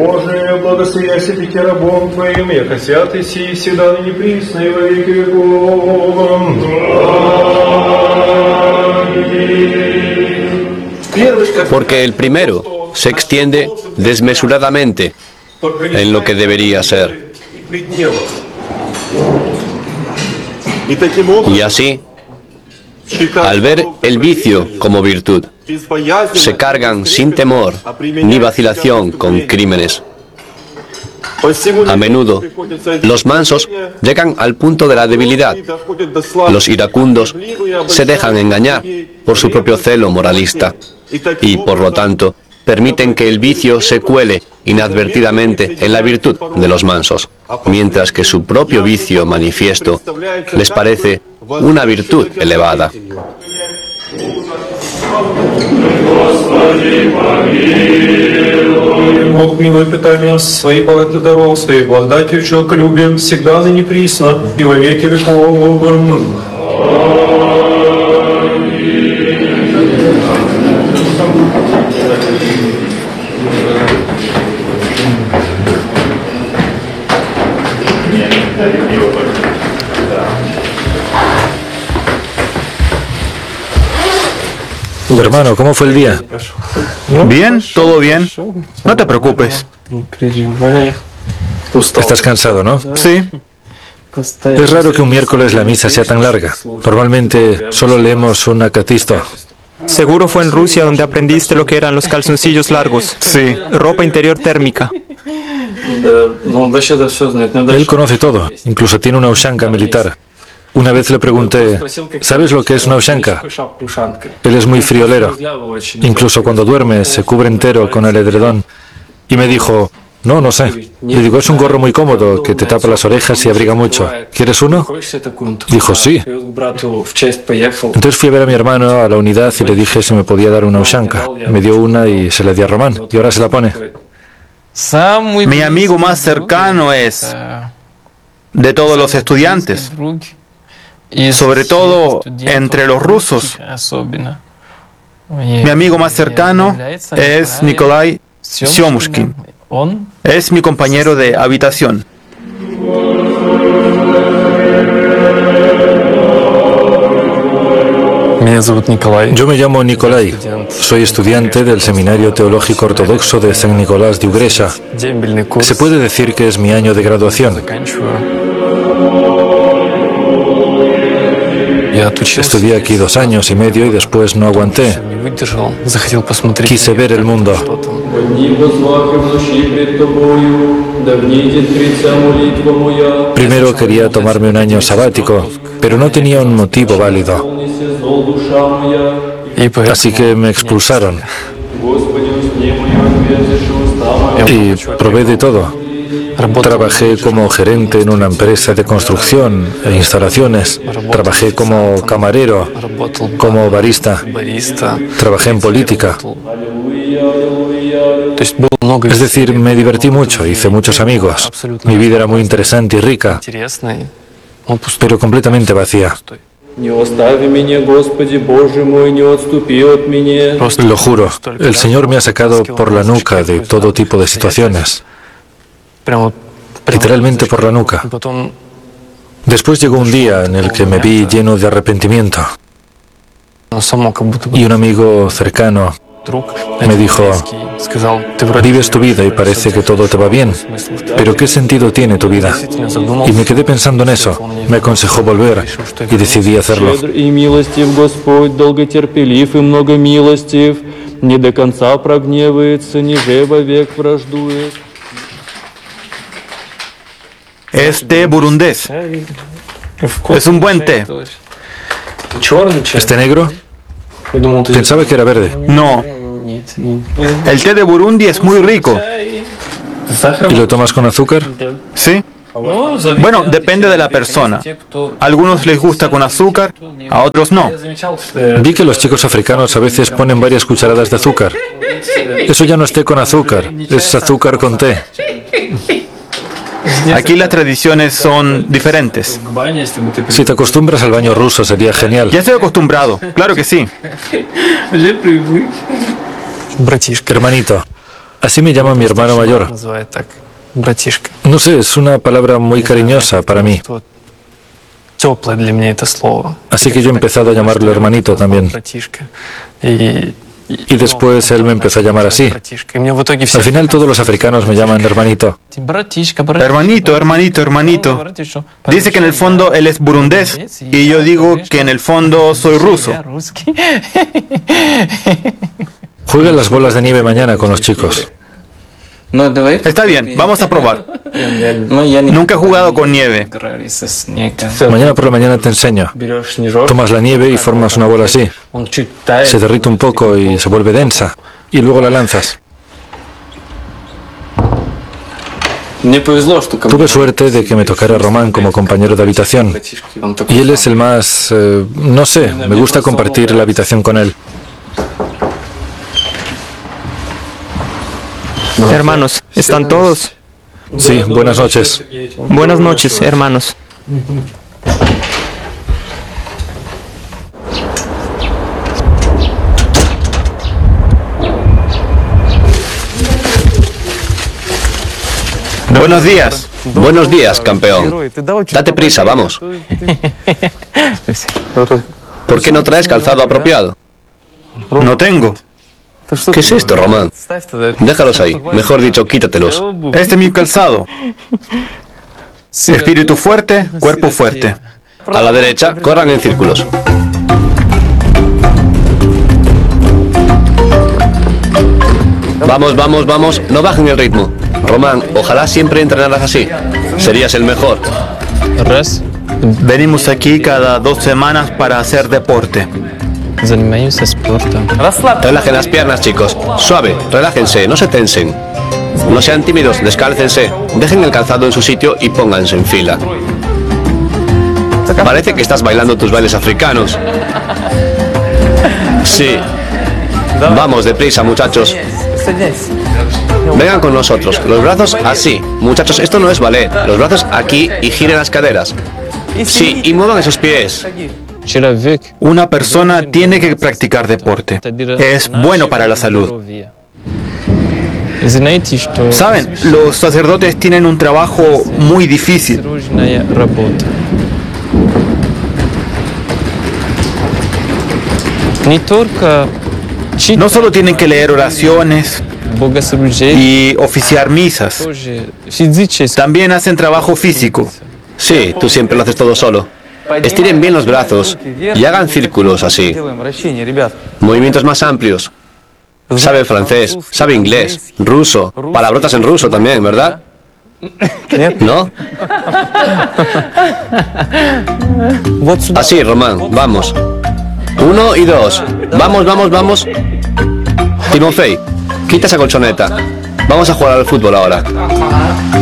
Боже, благослови себе рабом Твоим, яко свят и си, всегда ныне присно и во веки веков. Porque el primero se extiende desmesuradamente en lo que debería ser. Y así, al ver el vicio como virtud, se cargan sin temor ni vacilación con crímenes. A menudo, los mansos llegan al punto de la debilidad. Los iracundos se dejan engañar por su propio celo moralista y, por lo tanto, permiten que el vicio se cuele inadvertidamente en la virtud de los mansos, mientras que su propio vicio manifiesto les parece una virtud elevada. Бог милый питание своей богатых даров, своей благодатью человеколюбием, всегда ныне присно и во веки веков. Hermano, ¿cómo fue el día? Bien, todo bien. No te preocupes. Estás cansado, ¿no? Sí. Es raro que un miércoles la misa sea tan larga. Normalmente solo leemos un acatisto. Seguro fue en Rusia donde aprendiste lo que eran los calzoncillos largos. Sí. Ropa interior térmica. Él conoce todo, incluso tiene una ushanka militar. Una vez le pregunté, ¿sabes lo que es una ushanka? Él es muy friolero. Incluso cuando duerme se cubre entero con el edredón. Y me dijo, no, no sé. Le digo, es un gorro muy cómodo que te tapa las orejas y abriga mucho. ¿Quieres uno? Dijo, sí. Entonces fui a ver a mi hermano a la unidad y le dije si me podía dar una ushanka. Me dio una y se la di a Román. Y ahora se la pone. Mi amigo más cercano es de todos los estudiantes, sobre todo entre los rusos. Mi amigo más cercano es Nikolai Syomushkin. Es mi compañero de habitación. Yo me llamo Nikolai. Soy estudiante del Seminario Teológico Ortodoxo de San Nicolás de Ugresha. Se puede decir que es mi año de graduación. Estudié aquí 2 años y medio y después no aguanté. Quise ver el mundo. Primero quería tomarme un año sabático, pero no tenía un motivo válido. Así que me expulsaron. Y probé de todo. Trabajé como gerente en una empresa de construcción e instalaciones. Trabajé como camarero, como barista. Trabajé en política. Es decir, me divertí mucho, hice muchos amigos. Mi vida era muy interesante y rica, pero completamente vacía. Lo juro, el Señor me ha sacado por la nuca de todo tipo de situaciones. Literalmente por la nuca. Después llegó un día en el que me vi lleno de arrepentimiento. Y un amigo cercano me dijo, vives tu vida y parece que todo te va bien, pero ¿qué sentido tiene tu vida? Y me quedé pensando en eso. Me aconsejó volver y decidí hacerlo. Es té burundés. Es un buen té. ¿Este negro? Pensaba que era verde. No. El té de Burundi es muy rico. ¿Y lo tomas con azúcar? ¿Sí? Bueno, depende de la persona. A algunos les gusta con azúcar, a otros no. Vi que los chicos africanos a veces ponen varias cucharadas de azúcar. Eso ya no es té con azúcar, es azúcar con té. Aquí las tradiciones son diferentes. Si te acostumbras al baño ruso sería genial. Ya estoy acostumbrado, claro que sí. Hermanito, Así me llama mi hermano mayor. No sé, es una palabra muy cariñosa para mí. Así que yo he empezado a llamarlo hermanito también. Y después él me empezó a llamar así. Al final todos los africanos me llaman hermanito. Hermanito, hermanito, hermanito. Dice que en el fondo él es burundés y yo digo que en el fondo soy ruso. Juega las bolas de nieve mañana con los chicos. Está bien, vamos a probar. Nunca he jugado con nieve. Mañana por la mañana te enseño. Tomas la nieve y formas una bola así. Se derrite un poco y se vuelve densa. Y luego la lanzas. Tuve suerte de que me tocara Román como compañero de habitación. Y él es el más... no sé, me gusta compartir la habitación con él. Hermanos, ¿están todos? Sí, buenas noches. Buenas noches, hermanos. Buenos días. Buenos días, campeón. Date prisa, vamos. ¿Por qué no traes calzado apropiado? No tengo. ¿Qué es esto, Román? Déjalos ahí. Mejor dicho, quítatelos. Este es mi calzado. Espíritu fuerte, cuerpo fuerte. A la derecha, corran en círculos. Vamos, vamos, vamos. No bajen el ritmo. Román, ojalá siempre entrenaras así. Serías el mejor. Venimos aquí cada 2 semanas para hacer deporte. Relajen las piernas, chicos. Suave, relájense, no se tensen. No sean tímidos, descálcense. Dejen el calzado en su sitio y pónganse en fila. Parece que estás bailando tus bailes africanos. Sí. Vamos, deprisa, muchachos. Vengan con nosotros. Los brazos así. Muchachos, esto no es ballet. Los brazos aquí y giren las caderas. Sí, y muevan esos pies. Una persona tiene que practicar deporte. Es bueno para la salud. Saben, los sacerdotes tienen un trabajo muy difícil. No solo tienen que leer oraciones y oficiar misas, también hacen trabajo físico. Sí, tú siempre lo haces todo solo. Estiren bien los brazos y hagan círculos así. Movimientos más amplios. Sabe francés, sabe inglés, ruso, palabrotas en ruso también, ¿verdad? ¿No? Así, Román, vamos. 1 y 2. Vamos, vamos, vamos. Timofey, quita esa colchoneta. Vamos a jugar al fútbol ahora.